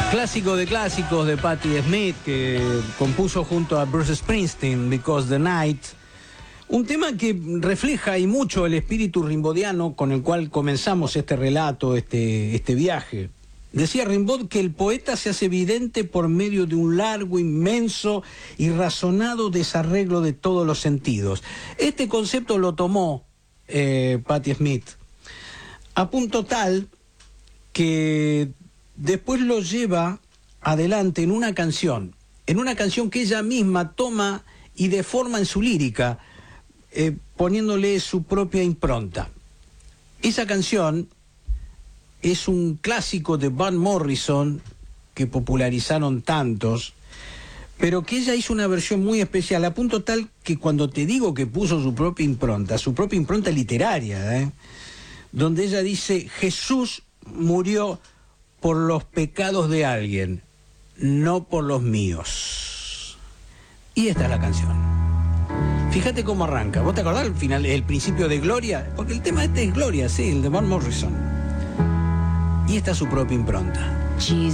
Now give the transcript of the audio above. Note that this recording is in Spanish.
Clásico de clásicos de Patti Smith, que compuso junto a Bruce Springsteen, Because the Night. Un tema que refleja y mucho el espíritu rimbaudiano con el cual comenzamos este relato, este viaje. Decía Rimbaud que el poeta se hace evidente por medio de un largo, inmenso y razonado desarreglo de todos los sentidos. Este concepto lo tomó Patti Smith, a punto tal que después lo lleva adelante en una canción que ella misma toma y deforma en su lírica, poniéndole su propia impronta. Esa canción es un clásico de Van Morrison que popularizaron tantos, pero que ella hizo una versión muy especial, a punto tal que cuando te digo que puso su propia impronta literaria, donde ella dice: Jesús murió por los pecados de alguien, no por los míos. Y esta es la canción. Fíjate cómo arranca. ¿Vos te acordás el final, el principio de Gloria? Porque el tema este es Gloria, sí, el de Van Morrison. Y esta es su propia impronta.